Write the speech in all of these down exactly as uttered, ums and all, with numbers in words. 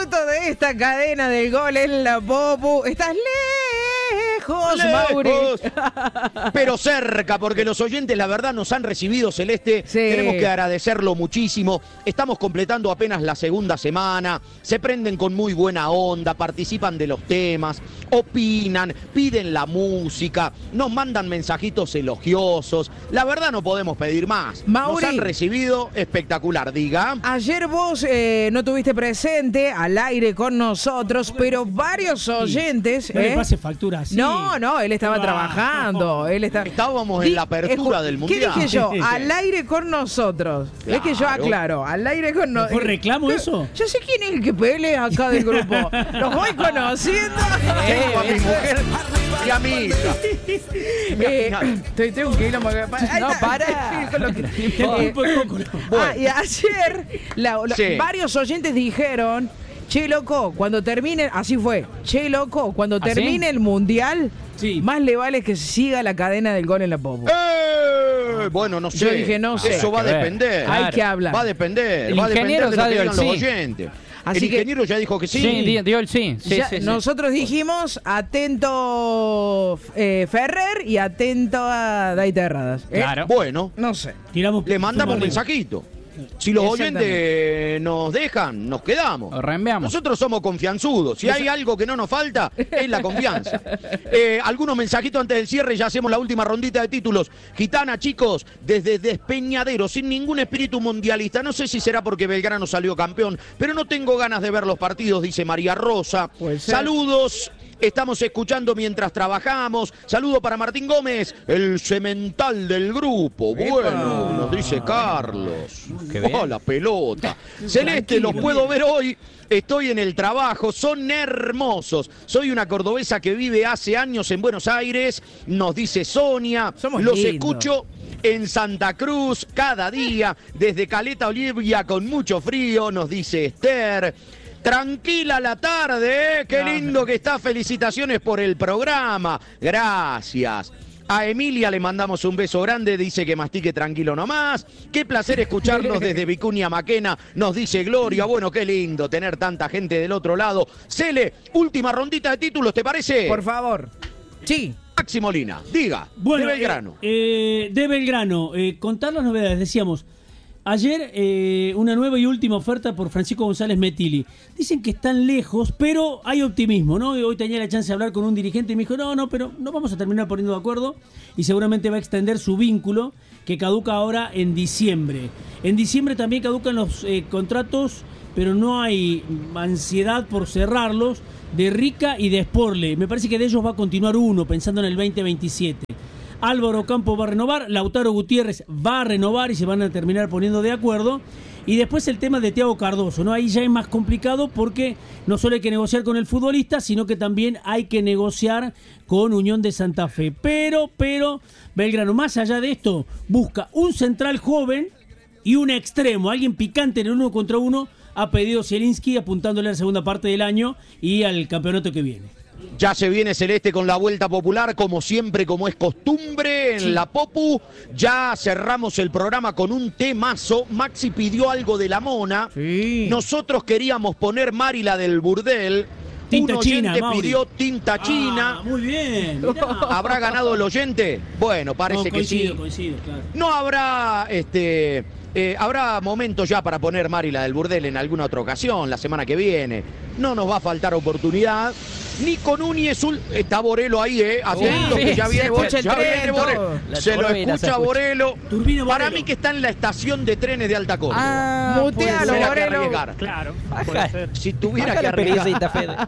minutos de esta cadena del gol en la Popu. Estás lejos, Mauri. Pero cerca, porque los oyentes, la verdad, nos han recibido, Celeste. Sí. Tenemos que agradecerlo muchísimo. Estamos completando apenas la segunda semana. Se prenden con muy buena onda, participan de los temas, opinan, piden la música, nos mandan mensajitos elogiosos. La verdad, no podemos pedir más. Mauri, nos han recibido espectacular, diga. Ayer vos eh, no tuviste presente al aire con nosotros, pero varios oyentes... No eh, le pase factura así. No, no, él estaba Ah, trabajando. no. Él está... Estábamos Di- en la apertura escu- del ¿Qué Mundial. dije yo? Al aire con nosotros. Es que yo Claro. aclaro, al aire con nosotros. ¿Fue reclamo eso? Yo sé quién es el que pelea acá del grupo. Los voy conociendo. Tengo a mi mujer y a mi hija. Eh, estoy, tengo un kilo más. Ahí No, está. para. Con lo que- Te Eh, culpo el coco, ¿no? Ah, y ayer la- la- Sí. varios oyentes dijeron, che loco, cuando termine, así fue, che loco, cuando ¿Ah, termine sí? el mundial, Sí. más le vale que siga la cadena del gol en la Popu. ¡Eh! Bueno, no sé. Yo dije, no sé. Eso va a Hay que ver. depender. Hay Claro. que hablar. Va a depender. El va a depender ingeniero de lo ya que dio el digan los sí. oyentes. Así el que- ingeniero ya dijo que sí. Sí, dio, dio el sí. Sí, Ya, sí, sí. nosotros dijimos atento eh, Ferrer y atento a Daita Herradas. ¿eh? Claro. Bueno, No sé. Tiramos le mandamos un arriba. mensajito. Si los Exactamente. oyentes nos dejan, nos quedamos. O reenviamos. Nosotros somos confianzudos. Si hay algo que no nos falta, es la confianza. Eh, algunos mensajitos antes del cierre, ya hacemos la última rondita de títulos. Gitana, chicos, desde Despeñadero, sin ningún espíritu mundialista. No sé si será porque Belgrano salió campeón, pero no tengo ganas de ver los partidos, dice María Rosa. Puede ser. Saludos. Estamos escuchando mientras trabajamos. Saludo para Martín Gómez, el cemental del grupo. Bueno, nos dice Carlos. Qué bien. Oh, la pelota. Celeste, los puedo ver hoy. Estoy en el trabajo, son hermosos. Soy una cordobesa que vive hace años en Buenos Aires, nos dice Sonia. Somos Los lindos. escucho en Santa Cruz cada día, desde Caleta Olivia con mucho frío, nos dice Esther. Tranquila la tarde, ¿eh? Qué lindo que está. Felicitaciones por el programa. Gracias. A Emilia le mandamos un beso grande, dice que mastique tranquilo nomás. Qué placer escucharnos desde Vicuña Maquena, nos dice Gloria. Bueno, qué lindo tener tanta gente del otro lado. Cele, última rondita de títulos, ¿te parece? Por favor. Sí. Maxi Molina, diga, Bueno, de Belgrano. eh, eh, de Belgrano, eh, contar las novedades. Decíamos, ayer eh, una nueva y última oferta por Francisco González Metilli. Dicen que están lejos, pero hay optimismo, ¿no? Y hoy tenía la chance de hablar con un dirigente y me dijo, no, no, pero no vamos a terminar poniendo de acuerdo y seguramente va a extender su vínculo que caduca ahora en diciembre. En diciembre también caducan los eh, contratos, pero no hay ansiedad por cerrarlos, de Rica y de Sporle. Me parece que de ellos va a continuar uno, pensando en el veinte veintisiete. Álvaro Campo va a renovar, Lautaro Gutiérrez va a renovar y se van a terminar poniendo de acuerdo. Y después el tema de Thiago Cardoso, ¿no? Ahí ya es más complicado porque no solo hay que negociar con el futbolista, sino que también hay que negociar con Unión de Santa Fe. Pero, pero, Belgrano, más allá de esto, busca un central joven y un extremo, alguien picante en el uno contra uno, ha pedido Zielinski apuntándole a la segunda parte del año y al campeonato que viene. Ya se viene Celeste con la vuelta popular, como siempre, como es costumbre en Sí. la Popu. Ya cerramos el programa con un temazo. Maxi pidió algo de la Mona. Sí. Nosotros queríamos poner Marila del Burdel. Tinta un oyente china, Mauri. pidió tinta china. Ah, muy bien. mirá. ¿Habrá ganado el oyente? Bueno, parece No, que coincido, sí. coincido, claro. No habrá este eh, habrá momentos ya para poner Marila del Burdel en alguna otra ocasión, la semana que viene. No nos va a faltar oportunidad. Nico Núñez, ul- está Borelo ahí, ¿eh? Atentos Sí, que ya se viene, escucha Borelo, el ya tren, viene Borelo. todo. La Se lo turbina se escucha escucha. Borelo. Turbina Para Borelo. mí que está en la estación de trenes de Alta Córdoba. Ah, Mutealo, Tuviera que Borelo. arriesgar. Claro, Baja. puede ser. Si tuviera baja que la arriesgar. perillita, Fede.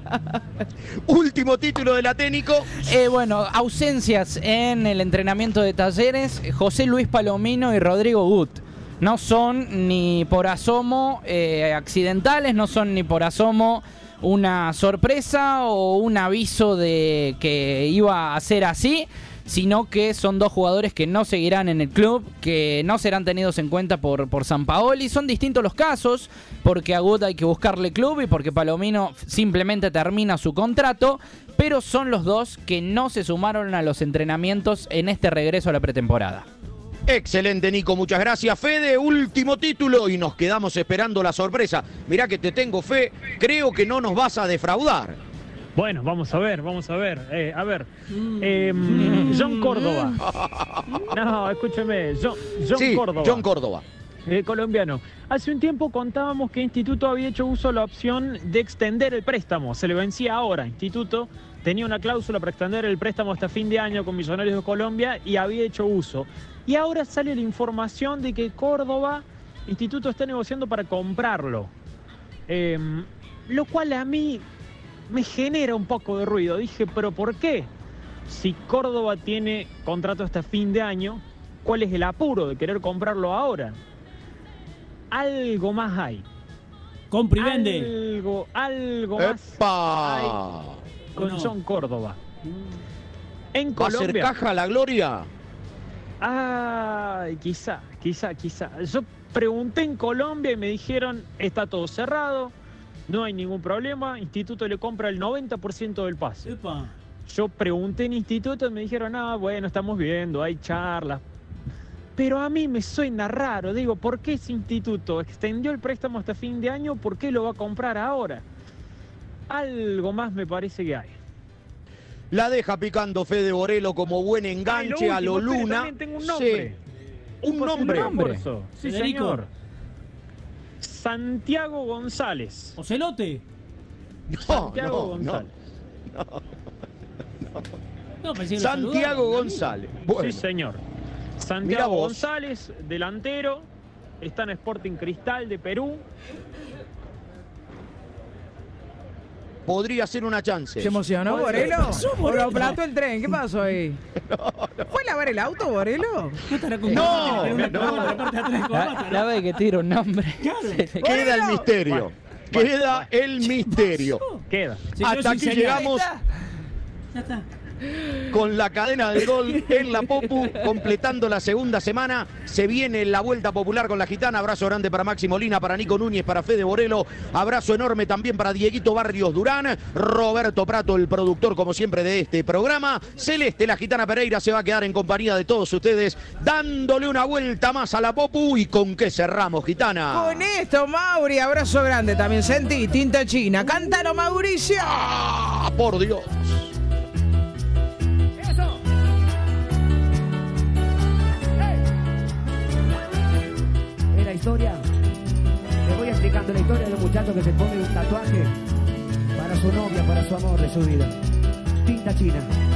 Último título de la técnico. Eh, bueno, ausencias en el entrenamiento de Talleres, José Luis Palomino y Rodrigo Gut. No son ni por asomo eh, accidentales, no son ni por asomo una sorpresa o un aviso de que iba a ser así, sino que son dos jugadores que no seguirán en el club, que no serán tenidos en cuenta por, por Sampaoli. Son distintos los casos, porque a Gut hay que buscarle club y porque Palomino simplemente termina su contrato, pero son los dos que no se sumaron a los entrenamientos en este regreso a la pretemporada. Excelente, Nico, muchas gracias. Fede, último título y nos quedamos esperando la sorpresa. Mirá que te tengo fe, creo que no nos vas a defraudar. Bueno, vamos a ver, vamos a ver. Eh, a ver, eh, John Córdoba. No, escúcheme, John, John sí, Córdoba. John Córdoba. Eh, colombiano. Hace un tiempo contábamos que Instituto había hecho uso de la opción de extender el préstamo. Se le vencía ahora. Instituto tenía una cláusula para extender el préstamo hasta fin de año con Millonarios de Colombia y había hecho uso. Y ahora sale la información de que Córdoba, Instituto está negociando para comprarlo. Eh, lo cual a mí me genera un poco de ruido. Dije, ¿pero por qué? Si Córdoba tiene contrato hasta fin de año, ¿cuál es el apuro de querer comprarlo ahora? Algo más hay. Compra y vende. Algo, algo más ¡Epa! hay con No. John Córdoba. En ¿Va a ser Colombia. caja la gloria? Ay, quizá, quizá, quizá. Yo pregunté en Colombia y me dijeron, está todo cerrado, no hay ningún problema, Instituto le compra el noventa por ciento del pase. Epa. Yo pregunté en Instituto y me dijeron, ah, bueno, estamos viendo, hay charlas. Pero a mí me suena raro, digo, ¿por qué ese Instituto extendió el préstamo hasta fin de año? ¿Por qué lo va a comprar ahora? Algo más me parece que hay. La deja picando Fede Borelo como buen enganche Ay, lo a lo último, espere, Luna. también tengo un nombre. Sí. Un nombre. Refuerzo. Sí, Federico. señor. Santiago González. Ocelote. No, Santiago no, no. González. No, pensé que lo Santiago saludaba. González. Bueno, Sí, señor. Mirá Santiago vos. González, delantero. Está en Sporting Cristal de Perú. podría ser una chance. ¿Se emocionó Borelo? pasó, ¿O Borelo? lo plató el tren? ¿Qué pasó ahí? ¿Fue a lavar el auto, Borelo? ¿No estará con No, con una no. con la parte de atrás de La, corbata, la no? vez que tira un nombre. Claro. Queda el Borelo. misterio. Queda el misterio. Queda. Se quedó Hasta sin aquí señal. llegamos Ya está. con la cadena del gol en la Popu, completando la segunda semana. Se viene la vuelta popular con la gitana. Abrazo grande para Maxi Molina, para Nico Núñez, para Fede Borelo. Abrazo enorme también para Dieguito Barrios Durán. Roberto Prato, el productor, como siempre, de este programa. Celeste, la gitana Pereira, se va a quedar en compañía de todos ustedes, dándole una vuelta más a la Popu. ¿Y con qué cerramos, gitana? Con esto, Mauri, abrazo grande también. Sentí, tinta china. Cántalo, Mauricio. ¡Ah, por Dios! En la historia, le voy explicando la historia de un muchacho que se pone un tatuaje para su novia, para su amor de su vida. Tinta china.